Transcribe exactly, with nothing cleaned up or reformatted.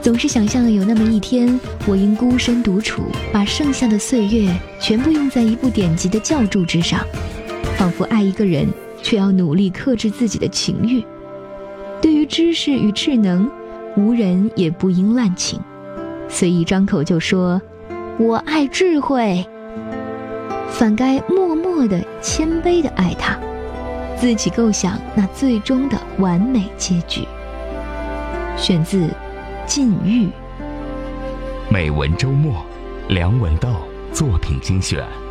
总是想象有那么一天，我因孤身独处，把剩下的岁月全部用在一部典籍的教注之上，仿佛爱一个人，却要努力克制自己的情欲。对于知识与智能，无人也不应滥情，随意张口就说我爱智慧，反该默默地谦卑地爱它，自己构想那最终的完美结局。选自禁欲。 美文周末，梁文道作品精选。